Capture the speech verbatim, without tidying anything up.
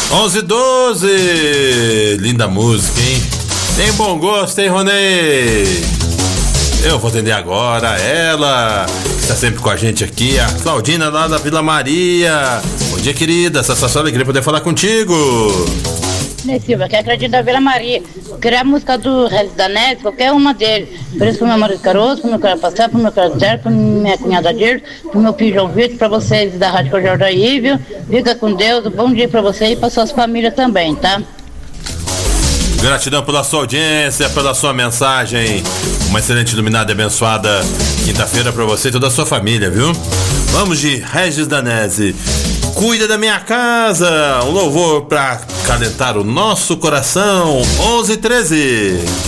onze e doze. Linda música, hein? Tem bom gosto, hein, Ronei? Eu vou atender agora ela, que está sempre com a gente aqui, a Claudina lá da Vila Maria. Bom dia, querida. Satisfação, alegria poder falar contigo. Né, Silva, que é a Claudina da Vila Maria. Queria a música do Regis Danese, qualquer uma deles. Por isso, pro meu marido Caroço, pro meu cara Passar, pro meu cara Zé, pro minha cunhada Dirce, pro meu filho João Vitor, pra vocês da Rádio Cordial da Ívio. Fica com Deus, bom dia pra você e pra suas famílias também, tá? Gratidão pela sua audiência, pela sua mensagem. Uma excelente, iluminada e abençoada quinta-feira pra você e toda a sua família, viu? Vamos de Regis Danese. Cuida da minha casa. Um louvor pra calentar o nosso coração. onze e treze.